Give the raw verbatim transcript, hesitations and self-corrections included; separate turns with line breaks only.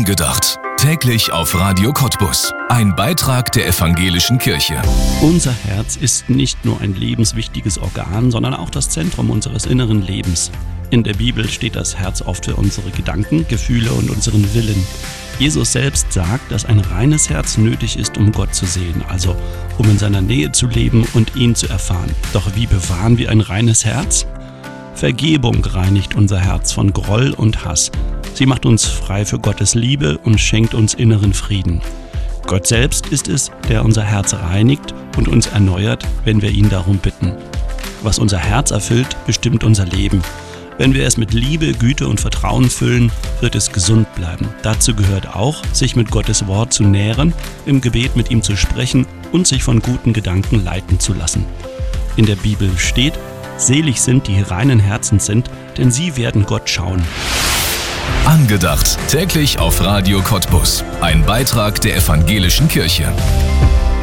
Angedacht. Täglich auf Radio Cottbus. Ein Beitrag der Evangelischen Kirche.
Unser Herz ist nicht nur ein lebenswichtiges Organ, sondern auch das Zentrum unseres inneren Lebens. In der Bibel steht das Herz oft für unsere Gedanken, Gefühle und unseren Willen. Jesus selbst sagt, dass ein reines Herz nötig ist, um Gott zu sehen, also um in seiner Nähe zu leben und ihn zu erfahren. Doch wie bewahren wir ein reines Herz? Vergebung reinigt unser Herz von Groll und Hass. Sie macht uns frei für Gottes Liebe und schenkt uns inneren Frieden. Gott selbst ist es, der unser Herz reinigt und uns erneuert, wenn wir ihn darum bitten. Was unser Herz erfüllt, bestimmt unser Leben. Wenn wir es mit Liebe, Güte und Vertrauen füllen, wird es gesund bleiben. Dazu gehört auch, sich mit Gottes Wort zu nähren, im Gebet mit ihm zu sprechen und sich von guten Gedanken leiten zu lassen. In der Bibel steht: Selig sind, die reinen Herzens sind, denn sie werden Gott schauen.
Angedacht. Täglich auf Radio Cottbus. Ein Beitrag der Evangelischen Kirche.